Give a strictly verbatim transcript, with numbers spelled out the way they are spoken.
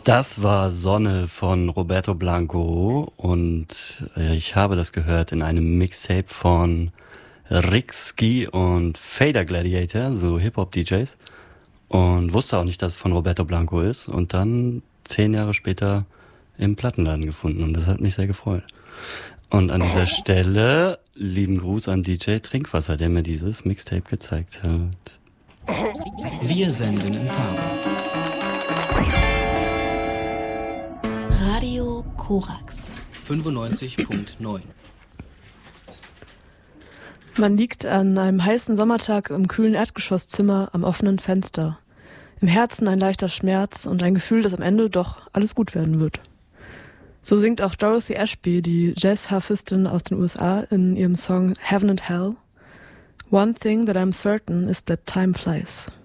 Das war Sonne von Roberto Blanco und äh, ich habe das gehört in einem Mixtape von Rick-Ski und Fader Gladiator, so Hip-Hop-D Js, und wusste auch nicht, dass es von Roberto Blanco ist, und dann zehn Jahre später im Plattenladen gefunden, und das hat mich sehr gefreut. Und an dieser Stelle lieben Gruß an D J Trinkwasser, der mir dieses Mixtape gezeigt hat. Wir senden in Farbe. Radio Korax fünfundneunzig Komma neun. Man liegt an einem heißen Sommertag im kühlen Erdgeschosszimmer am offenen Fenster. Im Herzen ein leichter Schmerz und ein Gefühl, dass am Ende doch alles gut werden wird. So singt auch Dorothy Ashby, die Jazz-Harfistin aus den U S A, in ihrem Song Heaven and Hell. One thing that I'm certain is that time flies.